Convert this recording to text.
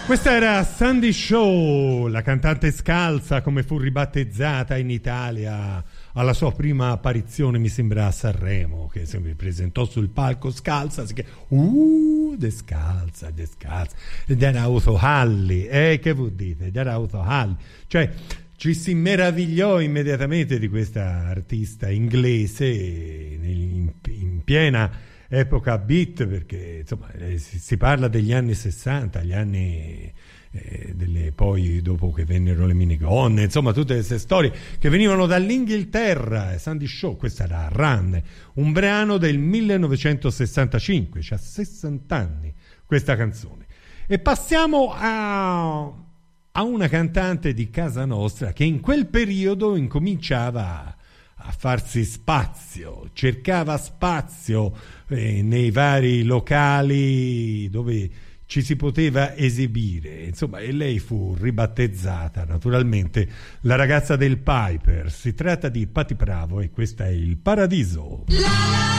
Questa era Sandy Shaw, la cantante scalza, come fu ribattezzata in Italia alla sua prima apparizione, mi sembra a Sanremo, che si presentò sul palco scalza, descalza, ed era autohalli, che vuol dire? Ed era autohalli, cioè ci si meravigliò immediatamente di questa artista inglese in piena epoca beat, perché insomma si parla degli anni 60, gli anni poi dopo che vennero le minigonne, insomma tutte queste storie che venivano dall'Inghilterra. Sandy Shaw, questa era Run, un brano del 1965, cioè 60 anni questa canzone. E passiamo a una cantante di casa nostra che in quel periodo incominciava a farsi spazio, cercava spazio nei vari locali dove ci si poteva esibire, insomma, e lei fu ribattezzata naturalmente la ragazza del Piper. Si tratta di Patti Bravo e questa è Il Paradiso.